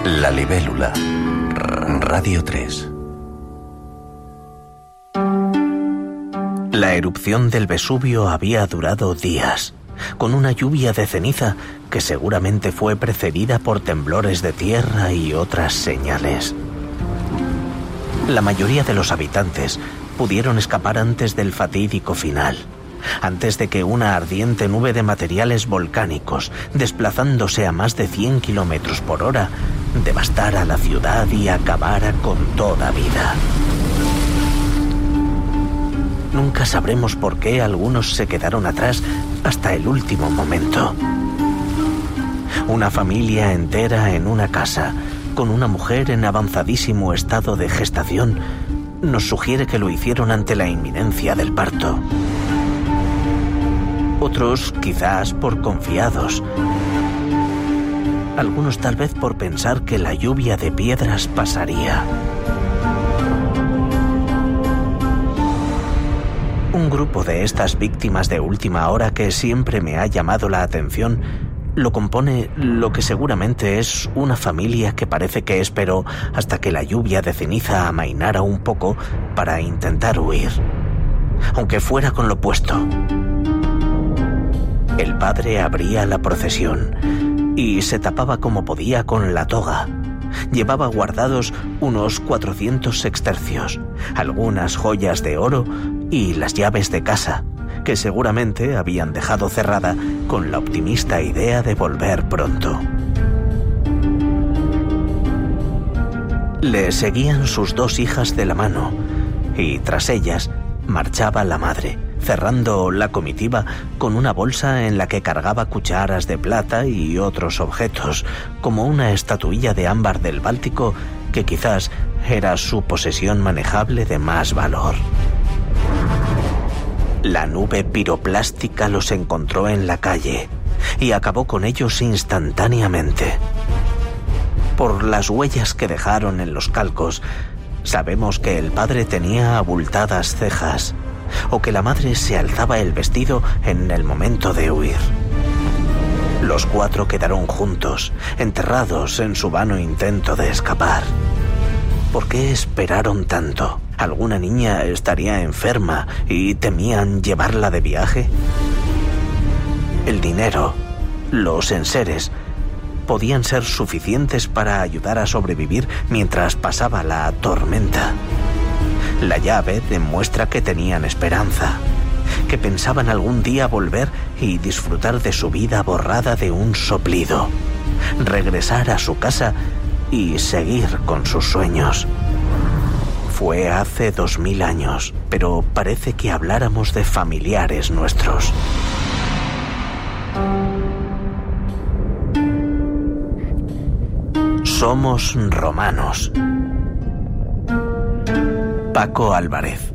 La libélula. Radio 3. La erupción del Vesubio había durado días, con una lluvia de ceniza que seguramente fue precedida por temblores de tierra y otras señales. La mayoría de los habitantes pudieron escapar antes del fatídico final, antes de que una ardiente nube de materiales volcánicos, desplazándose a más de 100 kilómetros por hora, devastara la ciudad y acabara con toda vida. Nunca sabremos por qué algunos se quedaron atrás hasta el último momento. Una familia entera en una casa, con una mujer en avanzadísimo estado de gestación, nos sugiere que lo hicieron ante la inminencia del parto. Otros quizás por confiados. Algunos tal vez por pensar que la lluvia de piedras pasaría. Un grupo de estas víctimas de última hora que siempre me ha llamado la atención lo compone lo que seguramente es una familia que parece que esperó hasta que la lluvia de ceniza amainara un poco para intentar huir, aunque fuera con lo puesto. El padre abría la procesión y se tapaba como podía con la toga. Llevaba guardados unos 400 sextercios, algunas joyas de oro y las llaves de casa, que seguramente habían dejado cerrada con la optimista idea de volver pronto. Le seguían sus 2 hijas de la mano y tras ellas marchaba la madre, cerrando la comitiva con una bolsa en la que cargaba cucharas de plata y otros objetos, como una estatuilla de ámbar del Báltico que quizás era su posesión manejable de más valor. La nube piroplástica los encontró en la calle y acabó con ellos instantáneamente. Por las huellas que dejaron en los calcos, sabemos que el padre tenía abultadas cejas o que la madre se alzaba el vestido en el momento de huir. Los 4 quedaron juntos, enterrados en su vano intento de escapar. ¿Por qué esperaron tanto? ¿Alguna niña estaría enferma y temían llevarla de viaje? El dinero, los enseres, podían ser suficientes para ayudar a sobrevivir mientras pasaba la tormenta. La llave demuestra que tenían esperanza, que pensaban algún día volver y disfrutar de su vida borrada de un soplido, regresar a su casa y seguir con sus sueños. Fue hace 2000 años, pero parece que habláramos de familiares nuestros. Somos romanos. Paco Álvarez.